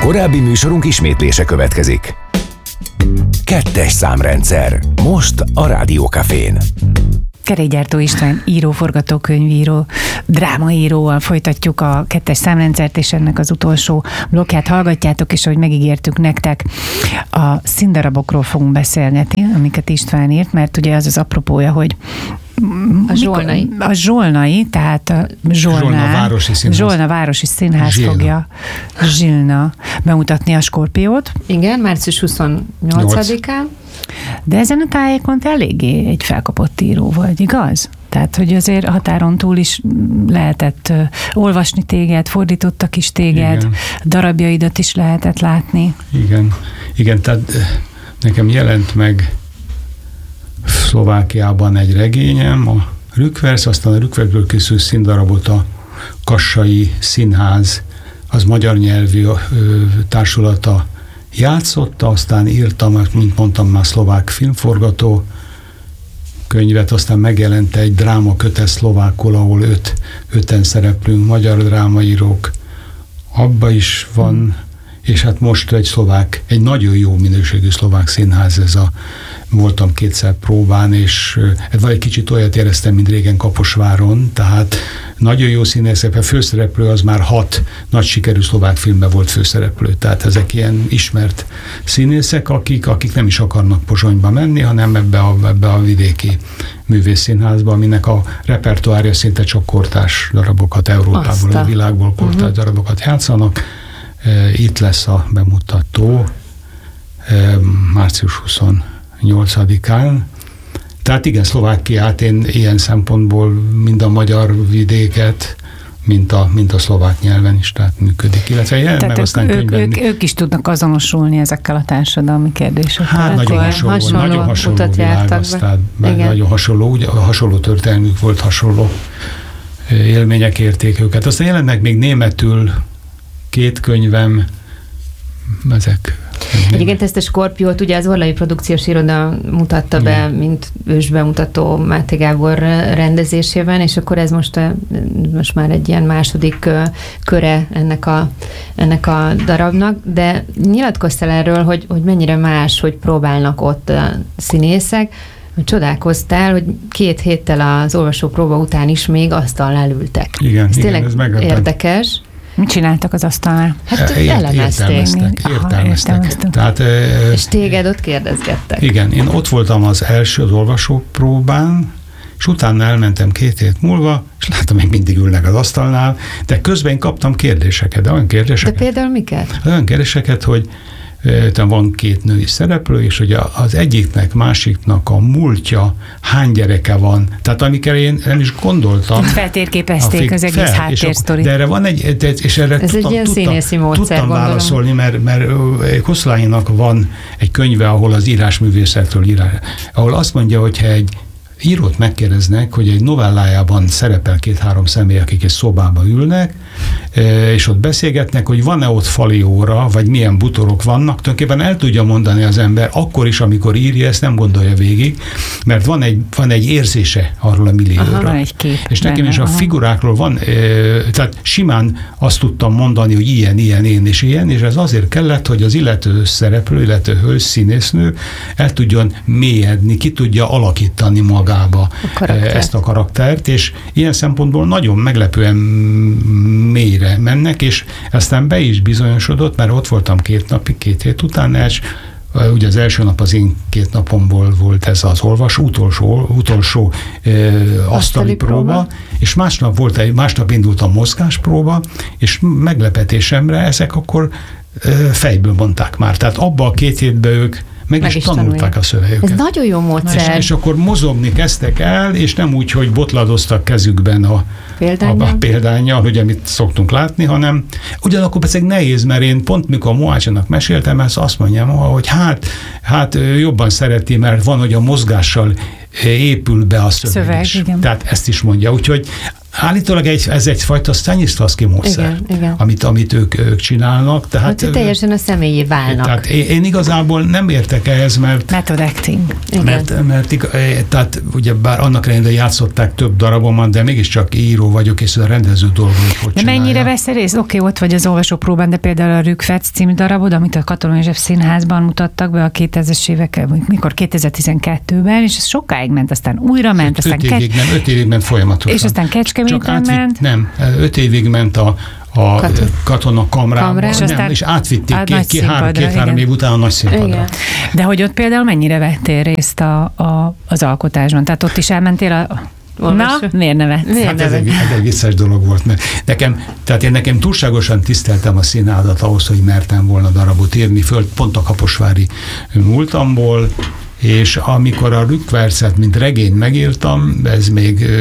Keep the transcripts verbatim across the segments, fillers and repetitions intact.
Korábbi műsorunk ismétlése következik. Kettes számrendszer. Most a Rádiókafén. Kerékgyártó István író, forgatókönyvíró, drámaíróval folytatjuk a kettes számrendszert, és ennek az utolsó blokkját hallgatjátok, és ahogy megígértük nektek, a színdarabokról fogunk beszélgetni, amiket István írt, mert ugye az az apropója, hogy A Zsolnai. A Zsolnai, tehát a Zsolná, Zsolna Városi Színház, Zsolna Városi Színház Zsilna. fogja Zsilna bemutatni a Skorpiót. Igen, március huszonnyolcadikán. De ezen a tájékon te eléggé egy felkapott író vagy, igaz? Tehát, hogy azért határon túl is lehetett uh, olvasni téged, fordítottak is téged, Igen. darabjaidat is lehetett látni. Igen, igen, tehát nekem jelent meg Szlovákiában egy regényem, a Rükversz, aztán a Rükverből készült színdarabot a Kassai Színház, az magyar nyelvű ö, társulata játszotta, aztán írtam, mint mondtam már, szlovák filmforgató könyvet, aztán megjelent egy drámakötet szlovákul, ahol öt, öten szereplünk, magyar drámaírók, abba is van, és hát most egy szlovák, egy nagyon jó minőségű szlovák színház, ez a, voltam kétszer próbán, és ez egy kicsit olyat éreztem, mint régen Kaposváron, tehát nagyon jó színészek, a főszereplő az már hat nagy sikerű szlovák filmben volt főszereplő, tehát ezek ilyen ismert színészek, akik, akik nem is akarnak Pozsonyba menni, hanem ebbe a, ebbe a vidéki művészszínházba, aminek a repertoárja szinte csak kortárs darabokat, Európából, a világból kortárs uh-huh. darabokat játszanak. Itt lesz a bemutató március huszonnyolcadikán. Tehát igen, Szlovákiát én ilyen szempontból mind a magyar vidéket, mint a, mint a szlovák nyelven is, tehát működik. Illetve jelen meg ők, aztán ők, könyvben... Ők, ők is tudnak azonosulni ezekkel a társadalmi kérdésekkel. Hát nagyon hasonló, hasonló, nagyon hasonló világ, aztán nagyon hasonló, ugye, hasonló történelmük volt, hasonló élmények érték őket. Aztán jelennek még németül két könyvem, ezek... Egyébként ezt a Skorpiót ugye az Orlai Produkciós Iroda mutatta be, igen, mint ősbemutató Máté Gábor rendezésében, és akkor ez most, a, most már egy ilyen második köre ennek a, ennek a darabnak, de nyilatkoztál erről, hogy, hogy mennyire más, hogy próbálnak ott a színészek, hogy csodálkoztál, hogy két héttel az olvasópróba után is még asztalnál ültek. Igen, ez igen, tényleg ez meglepett. Érdekes. Mit csináltak az asztalnál? Hát Ért, elemezték. Értelmeztek, Aha, értelmeztek. értelmeztek. Tehát, és téged ott kérdezgettek. Igen, én ott voltam az első az olvasópróbán, és utána elmentem két hét múlva, és láttam, még mindig ülnek az asztalnál, de közben én kaptam kérdéseket, de olyan kérdéseket. De például miket? Olyan kérdéseket, hogy van két női szereplő, és hogy az egyiknek, másiknak a múltja, hány gyereke van, tehát amikkel én nem is gondoltam. Itt feltérképezték az egész háttérsztorit. De erre van egy, és erre ez tudtam, egy ilyen tudtam, színészi módszer, tudtam gondolom. válaszolni, mert, mert Kosztolányinak van egy könyve, ahol az írásművészetről írás, ahol azt mondja, hogyha egy írót megkérdeznek, hogy egy novellájában szerepel két-három személy, akik egy szobába ülnek, és ott beszélgetnek, hogy van-e ott fali óra, vagy milyen butorok vannak, tulajdonképpen el tudja mondani az ember, akkor is, amikor írja, ezt nem gondolja végig, mert van egy, van egy érzése arról a millióra. Aha, egy kép és nekem benne, is a aha. figurákról van, tehát simán azt tudtam mondani, hogy ilyen, ilyen, én és ilyen, és ez azért kellett, hogy az illető szereplő, illető hölgy, színésznő el tudjon mélyedni, ki tudja alakítani magába a ezt a karaktert, és ilyen szempontból nagyon meglepően mélyre mennek, és aztán be is bizonyosodott, mert ott voltam két napig, két hét után, és ugye az első nap az én két napomból volt ez az olvasó, utolsó, utolsó e, asztali, asztali próba, próba, és másnap volt egy, másnap indult a mozgáspróba, és meglepetésemre ezek akkor e, fejből mondták már. Tehát abba a két hétben ők meg, meg is, is tanulták tanulják. A szövegüket. Ez nagyon jó módszer. És, és akkor mozogni kezdtek el, és nem úgy, hogy botladoztak kezükben a példánnyal, a, a példánnyal, hogy amit szoktunk látni, hanem ugyanakkor persze nehéz, mert én pont mikor Mohácsának meséltem, ezt azt mondjam, hogy hát, hát jobban szereti, mert van, hogy a mozgással épül be a szöveg, szöveg is. Igen. Tehát ezt is mondja. Úgyhogy Állítólag egy, ez egyfajta Stanislavski módszer, igen, igen. Amit, amit ők, ők csinálnak. Tehát, hát, teljesen a személyé válnak. Tehát én, én igazából nem értek ehhez, mert... Method acting. Mert, mert tehát ugye bár annak ellenére játszották több darabomat, de mégiscsak író vagyok, és a rendező dolgok hogy De csinálja. mennyire vesz részt? Oké, okay, ott vagy az olvasópróbán, de például a Rükverc című darabod, amit a Katona József Színházban mutattak be a kétezres évek, mikor kétezer-tizenkettőben, és ez sokáig ment, aztán újra ment, öt, aztán öt évig, nem, öt évig ment folyamatosan. És aztán Kecskeméten ment. Nem, öt évig ment a, a Katon. Katona kamrába, Kamrá. És nem, aztán és átvitték a két, nagy két, három, színpadra, két-három igen. év után a nagy színpadra. Igen. De hogy ott például mennyire vettél részt a, a, az alkotásban? Tehát ott is elmentél a... Olvasó. Na, miért nevetsz? Miért Hát ez nevetsz? egy, ez egy vicces dolog volt, mert nekem, tehát én nekem túlságosan tiszteltem a színházat ahhoz, hogy mertem volna darabot írni, föl pont a kaposvári múltamból, és amikor a Rükvercet, mint regényt megírtam, ez még ö,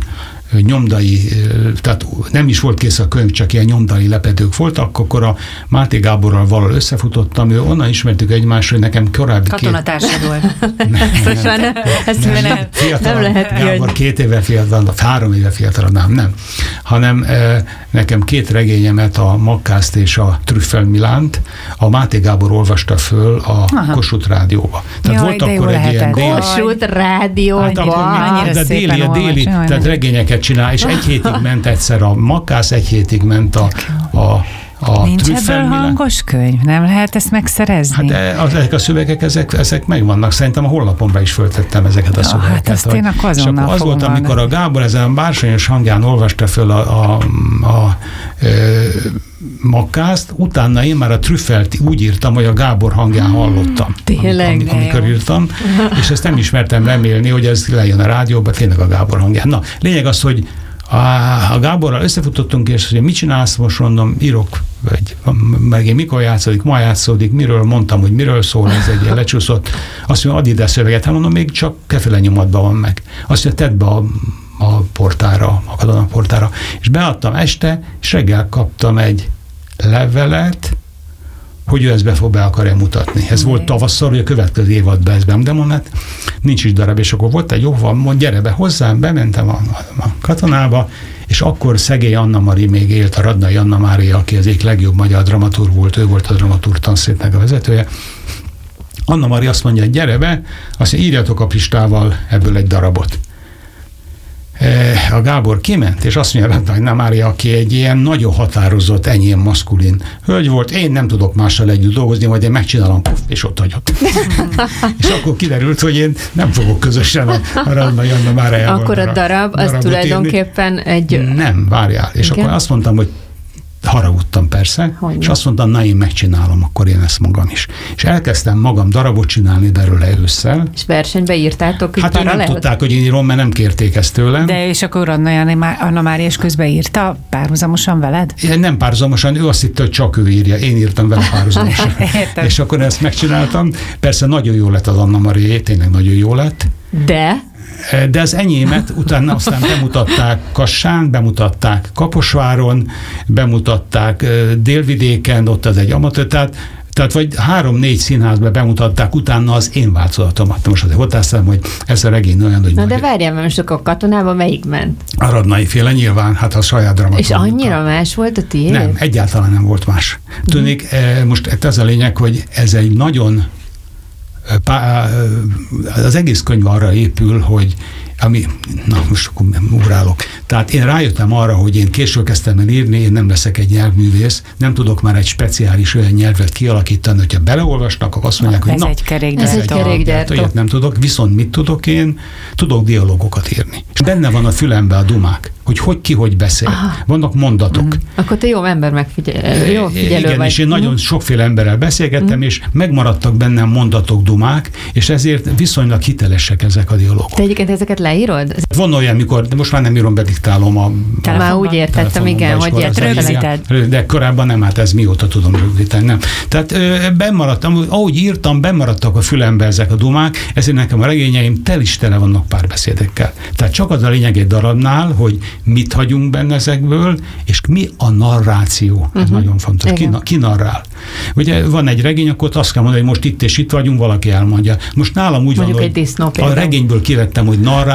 nyomdai, tehát nem is volt kész a könyv, csak ilyen nyomdai lepedők voltak, akkor a Máté Gáborral valahol összefutottam, ő onnan ismertük egymást, hogy nekem korábbi Katonatársad volt. Most már nem, ezt nem, nem, nem, fiatal, nem lehet ki, Gábor hogy... két éve fiatalabb, három éve fiatalabb, nem, nem. Hanem e, nekem két regényemet, a Makkászt és a Trüffel Milánt, a Máté Gábor olvasta föl a Aha. Kossuth Rádióba. Tehát Jaj, volt de jó akkor egy ilyen lehetett. déli, Kossuth Rádióban. hát akkor Annyira még, de szépen déli, a déli, olvas, jaj, tehát nem. regényeket csinál, és egy hétig ment egyszer a Makkász, egy hétig ment a, a, a Nincs Trüffel ebből Milán. hangos könyv? Nem lehet ezt megszerezni? Hát de az, ezek a szövegek, ezek, ezek megvannak. Szerintem a honlapomra is föltettem ezeket a Ja, szövegeket. hát ezt én hogy- akkor és azonnal akkor az fogom volt, amikor hallani. a Gábor ezen a bársonyos hangján olvasta föl a, a, a e, Makkászt, utána én már a Trüffelt úgy írtam, hogy a Gábor hangján hallottam. Tényleg, Am, de amikor jó. írtam, és ezt nem ismertem remélni, hogy ez lejön a rádióba, tényleg a Gábor hangján. Na, lényeg az, hogy a, a Gáborral összefutottunk, és hogy mit csinálsz, most mondom, írok, vagy meg én mikor játszódik, ma játszódik, miről mondtam, hogy miről szól, ez egy ilyen lecsúszott. Azt mondja, add ide szöveget, hát mondom, még csak kefele nyomatban van meg. Azt mondja, tedd be a, a portára, a Katona portára. És beadtam este, és reggel kaptam egy levelet, hogy ő ezt be fog be akarja mutatni. Ez volt tavasszal, hogy a következő évadban ezt be, de mondom, hát nincs is darab, és akkor volt egy jó, van, mond, gyere be hozzám, bementem a, a, a Katonába, és akkor szegély Anna Mari még élt, a Radnai Anna Mária, aki az egyik legjobb magyar dramaturg volt, ő volt a dramaturg tanszéknek a vezetője. Anna Mari azt mondja, hogy gyere be, azt mondja, írjatok a Pistával ebből egy darabot. A Gábor kiment, és azt mondja, hogy Anna Mária, aki egy ilyen nagyon határozott, enyém maszkulin hölgy volt, én nem tudok mással együtt dolgozni, majd én megcsinálom, puff, és ott hagyott. És akkor kiderült, hogy én nem fogok közösen a, a Radnai Anna Máriával. Akkor a darab, az tulajdonképpen írni. egy... Nem, várjál. És Igen? akkor azt mondtam, hogy haragudtam persze, Hogyne. és azt mondtam, na én megcsinálom, akkor én ezt magam is. És elkezdtem magam darabot csinálni belőle ősszel. És versenybe írtátok itt Hát ők nem paralel? tudták, hogy én írom, mert nem kérték ezt tőlem. De és akkor Anna, Anna Mária is közben írta párhuzamosan veled? Én nem párhuzamosan, ő azt hitte, hogy csak ő írja, én írtam vele párhuzamosan. Értem. És akkor ezt megcsináltam. Persze nagyon jó lett az Anna Marié, tényleg nagyon jó lett. De? De az enyémet utána aztán bemutatták Kassán, bemutatták Kaposváron, bemutatták Délvidéken, ott az egy amatőr, tehát, tehát vagy három-négy színházban bemutatták utána az én változatomat. Most azért hozzáteszem, hogy ez a regény olyan, hogy Na de várjál, mert most akkor a Katonában melyik ment? a Radnai féle nyilván, hát a saját dramaturgukkal. És annyira más volt a tiéd? Nem, egyáltalán nem volt más. Tudnék, most ez a lényeg, hogy ez egy nagyon az egész könyv arra épül, hogy ami, na most akkor ugrálok. Tehát én rájöttem arra, hogy én később kezdtem el írni, én nem leszek egy nyelvművész, nem tudok már egy speciális olyan nyelvet kialakítani, hogyha beleolvasnak, akkor azt mondják, ez hogy na, egy kerékgyártó. Ez egy kerékgyártó. ilyet nem tudok, viszont mit tudok én? Tudok dialógokat írni. És benne van a fülembe a dumák, hogy hogy ki, hogy beszél. Aha. Vannak mondatok. Mm. Akkor te jó ember megfigyelő, jó figyelő Igen, vagy. és én mm. nagyon sokféle emberrel beszélgettem, mm. és megmaradtak bennem mondatok, dumák, és ezért viszonylag hitelesek ezek a dialógok. Te egyébként ezeket leírod? Van olyan, mikor, de most már nem írom, bediktálom a... a már úgy értettem, igen, hogy rögzíted. De korábban nem, hát ez mióta tudom rögzíteni, nem. Tehát bemaradtam, ahogy írtam, bemaradtak a fülembe ezek a dumák, ezért nekem a regényeim tel is tele vannak párbeszédekkel. Tehát csak az a lényeg egy darabnál, hogy mit hagyunk benne ezekből, és mi a narráció. Ez uh-huh. nagyon fontos. Ki, ki narrál. Ugye van egy regény, akkor azt kell mondani, hogy most itt és itt vagyunk, valaki elmondja. Most nálam úgy mondjuk van, egy disznó hogy a regényből kivettem, hogy narrál,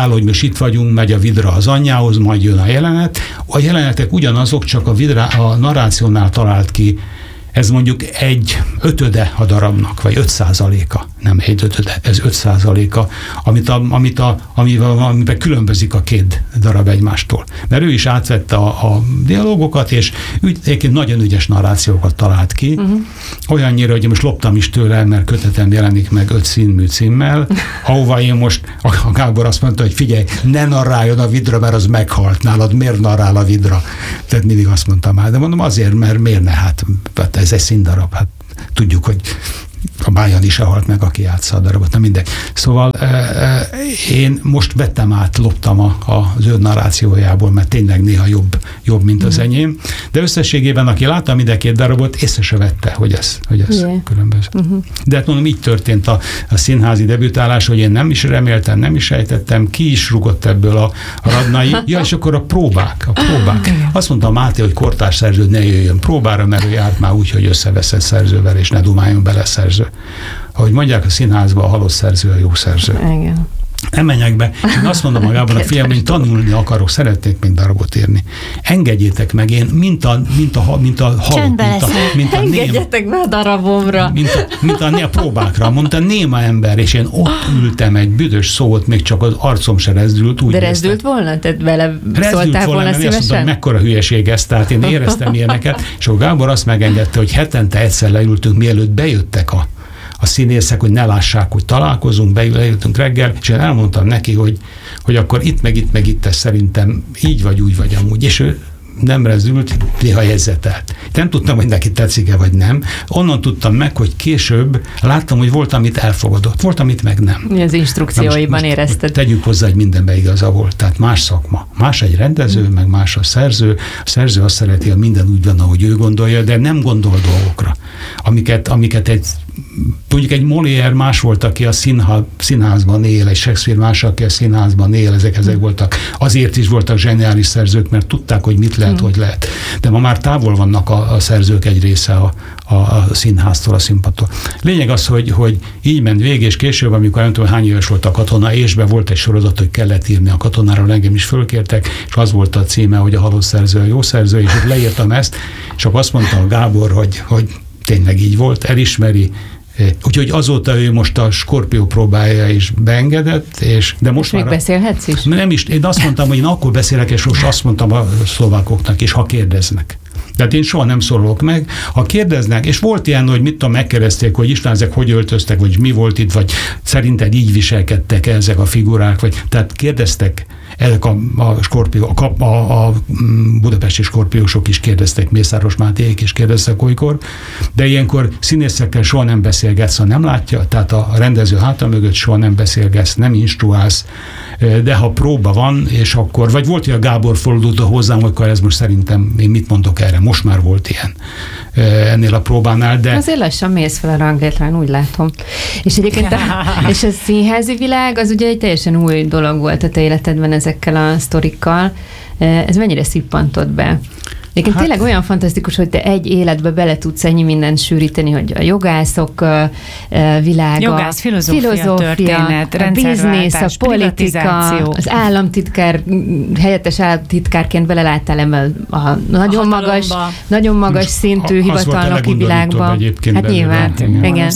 kiáll, hogy most itt vagyunk, megy a vidra az anyjához, majd jön a jelenet. A jelenetek ugyanazok, csak a vidra, a narrációnál talált ki, ez mondjuk egy ötöde a darabnak, vagy öt százaléka, nem egy ötöde, ez öt százaléka, amit a, amit a, amivel, amiben különbözik a két darab egymástól. Mert ő is átvette a, a dialógokat, és ügy, egyébként nagyon ügyes narrációkat talált ki, uh-huh. olyannyira, hogy most loptam is tőle, mert kötetem jelenik meg öt színmű címmel, ahova én most, a Gábor azt mondta, hogy figyelj, ne narráljon a vidra, mert az meghalt nálad, miért narrál a vidra? Tehát mindig azt mondtam már, de mondom azért, mert miért ne, hát ez egy színdarab, hát tudjuk, hogy a Májan is halt meg, aki játsza a darabot, nem mindegy. Szóval e, e, én most vettem át, loptam a, a, az ő narrációjából, mert tényleg néha jobb, jobb mint az uh-huh. enyém, de összességében, aki látta mind a két darabot, észre se vette, hogy ez, hogy ez yeah. különböző. Uh-huh. De hát mondom, így történt a, a színházi debütálás, hogy én nem is reméltem, nem is sejtettem, ki is rugott ebből a, a Radnai. Ja, és akkor a próbák, a próbák. Azt mondta Máté, hogy kortárs szerző ne jöjjön próbára, mert ő járt már úgy, hogy összeveszett szerzővel, és ne dumáljon bele szerző. Ahogy mondják a színházban, a halott szerző a jó szerző. Igen. Nem menjek be. Én azt mondom magában a fiam, hogy tanulni akarok, szeretnék még darabot írni. Engedjétek meg, én mint a, mint a, mint a halott, mint a, mint a engedjetek be a darabomra. Mint a, mint a, a próbákra, mondta néma ember, és én ott ültem egy büdös szót, még csak az arcom se rezdült. Úgy de rezdült volna? Tehát vele volna, szóltál volna szívesen? Azt mondtam, mekkora hülyeség ez, tehát én éreztem ilyeneket, és a Gábor azt megengedte, hogy hetente egyszer leültünk, mielőtt bejöttek a a színészek, hogy ne lássák, hogy találkozunk, beültünk reggel, és én elmondtam neki, hogy, hogy akkor itt meg itt meg itt ez szerintem így vagy úgy vagy amúgy, és ő nem rezdült, néha jegyzetelt. Nem tudtam, hogy neki tetszik-e vagy nem. Onnan tudtam meg, hogy később láttam, hogy volt, amit elfogadott, volt, amit meg nem. Mi az instrukcióiban most, érezted? Tegyük hozzá, hogy mindenbe igaza volt. Tehát más szakma. Más egy rendező, hmm. meg más a szerző. A szerző azt szereti, hogy minden úgy van, ahogy ő gondolja, de nem gondol dolgokra. Amiket, amiket egy mondjuk egy Molière más volt, aki a színha, színházban él, egy Shakespeare más, aki a színházban él, ezek, ezek voltak. Azért is voltak zseniális szerzők, mert tudták, hogy mit lehet, hmm. hogy lehet. De ma már távol vannak a, a szerzők egy része a, a, a színháztól, a színpadtól. Lényeg az, hogy, hogy így ment végig, és később, amikor nem tudom, hány éves volt a Katona, és be volt egy sorozat, hogy kellett írni a Katonáról, engem is fölkértek, és az volt a címe, hogy a halott szerző, a jó szerző, és ott leírtam ezt, és akkor azt mondta a Gábor, hogy, hogy tényleg így volt, elismeri. Úgyhogy azóta ő most a Skorpió próbája is beengedett, és de most még már... beszélhetsz is? Nem is, én azt mondtam, hogy én akkor beszélek, és most azt mondtam a szlovákoknak is, ha kérdeznek. Tehát én soha nem szólok meg, ha kérdeznek, és volt ilyen, hogy mit tudom, megkérdezték, hogy István, ezek hogy öltöztek, vagy mi volt itt, vagy szerinted így viselkedtek ezek a figurák, vagy tehát kérdeztek, ezek a, a, skorpió, a, a, a budapesti skorpiósok is kérdeztek, Mészáros Mátéék is kérdeztek olykor, de ilyenkor színészekkel soha nem beszélgetsz, ha nem látja, tehát a rendező háta mögött soha nem beszélgetsz, nem instruálsz, de ha próba van, és akkor, vagy volt, hogy a Gábor fordult hozzám, hogy ez most szerintem, én mit mondok erre, most már volt ilyen ennél a próbánál, de... Azért lassan mész fel a ranglétrán, úgy látom. És egyébként a, és a színházi világ, az ugye egy teljesen új dolog volt a te életedben ezekkel a sztorikkal. Ez mennyire szippantott be? Egyébként hát, tényleg olyan fantasztikus, hogy te egy életbe bele tudsz ennyi mindent sűríteni, hogy a jogászok uh, világa, jogász, filozófia, filozófia történet, a biznisz, a politika, az államtitkár, helyettes államtitkárként beleláttál ebbe a nagyon a magas, nagyon magas szintű hivatalnoki világba. Hát nyilván, igen.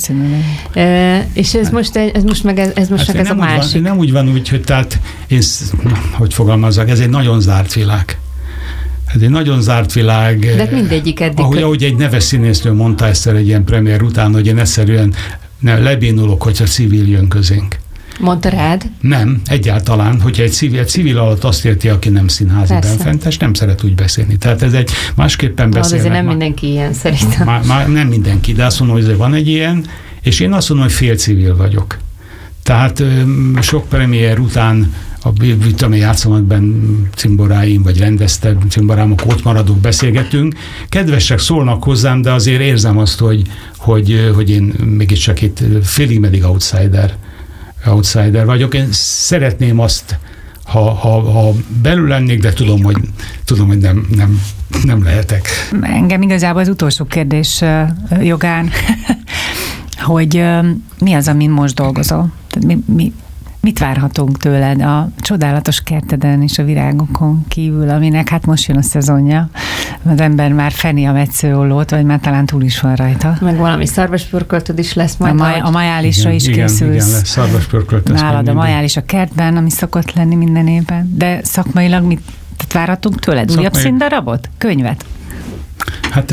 Uh, és ez most, ez most meg ez, ez most hát meg ez a másik. Van, nem úgy van úgy, hogy tehát én, hogy fogalmazzak, ez egy nagyon zárt világ. Ez egy nagyon zárt világ. De mindegyik eddig. Ahogy, ahogy egy neves színésznő mondta egyszer egy ilyen premier után, hogy én egyszerűen lebénulok, hogyha civil jön közénk. Mondta rád? Nem, egyáltalán. Hogyha egy civil, egy civil alatt azt érti, aki nem színházi benfentes, nem szeret úgy beszélni. Tehát ez egy másképpen beszélnek. Azért nem mindenki ilyen szerintem. Má, má, nem mindenki, de azt mondom, hogy van egy ilyen, és én azt mondom, hogy fél civil vagyok. Tehát sok premier után a vitami játszamatban cimboráim, vagy rendezte cimborámok, ott maradok, beszélgetünk. Kedvesek szólnak hozzám, de azért érzem azt, hogy, hogy, hogy én mégiscsak itt félig meddig outsider, outsider vagyok. Én szeretném azt, ha, ha, ha belül lennék, de tudom, hogy, tudom, hogy nem, nem, nem lehetek. Engem igazából az utolsó kérdés jogán, hogy mi az, amin most dolgozol? Tehát mi, mi, Mit várhatunk tőled a csodálatos kerteden és a virágokon kívül, aminek hát most jön a szezonja, az ember már feni a metszőollót, vagy már talán túl is van rajta. Meg valami szarvaspörköltöd is lesz majd. A, maj, a majálisra is igen, készülsz. Igen, lesz szarvaspörkölt. Nálad a majális a kertben, ami szokott lenni minden évben. De szakmailag mit várhatunk tőled? Szakmai... Újabb színdarabot? Könyvet? Hát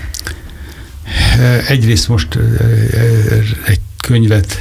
egyrészt most egy könyvet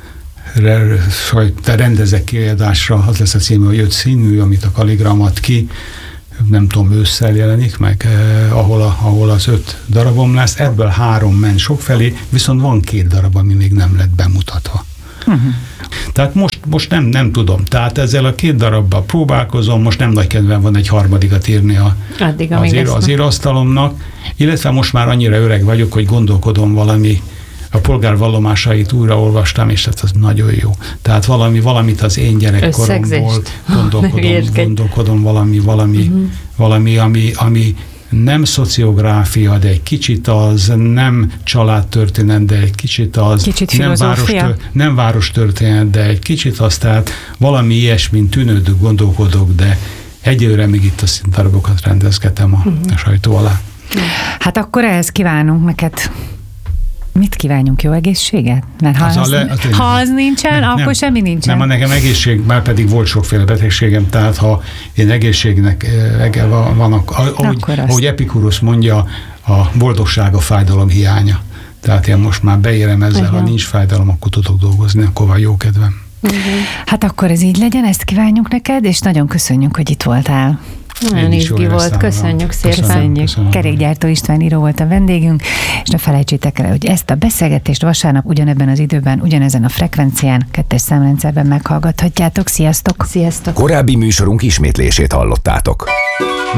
rendezek kiadásra, az lesz a címe, hogy öt színmű, amit a Kalligram ad ki, nem tudom, ősszel jelenik meg, eh, ahol, a, ahol az öt darabom lesz, ebből három ment sokfelé, viszont van két darab, ami még nem lett bemutatva. Uh-huh. Tehát most, most nem, nem tudom. Tehát ezzel a két darabbal próbálkozom, most nem nagy kedvem van egy harmadikat írni a, Addig, az, ír, az írasztalomnak, illetve most már annyira öreg vagyok, hogy gondolkodom valami, a polgárvallomásait újraolvastam, és ez az nagyon jó. Tehát valami, valamit az én gyerekkoromból gondolkodom, gondolkodom valami, valami, uh-huh. valami ami, ami nem szociográfia, de egy kicsit az, nem családtörténet, de egy kicsit az, kicsit nem, város, nem város történet, de egy kicsit az, tehát valami ilyesmint tűnődök, gondolkodok, de egyelőre még itt a színdarabokat rendezgetem a, uh-huh. a sajtó alá. Hát akkor ehhez kívánunk neked. Mit kívánjunk? Jó egészséget? Mert ha az, az, le, az, ha az nincsen, nem, akkor nem, semmi nincsen. Nem, nekem egészség, már pedig volt sokféle betegségem, tehát ha én egészségnek vannak, ahogy, ahogy Epikurusz mondja, a boldogság a fájdalom hiánya. Tehát én most már beérem ezzel, uh-huh. ha nincs fájdalom, akkor tudok dolgozni, akkor van jó kedvem. Uh-huh. Hát akkor ez így legyen, ezt kívánjuk neked, és nagyon köszönjük, hogy itt voltál. Nagyon izgi volt, köszönjük szépen. Köszönjük. köszönjük. Kerékgyártó István író volt a vendégünk, és ne felejtsétek el, hogy ezt a beszélgetést vasárnap ugyanebben az időben, ugyanezen a frekvencián, kettes számrendszerben meghallgathatjátok. Sziasztok! Sziasztok! Korábbi műsorunk ismétlését hallottátok.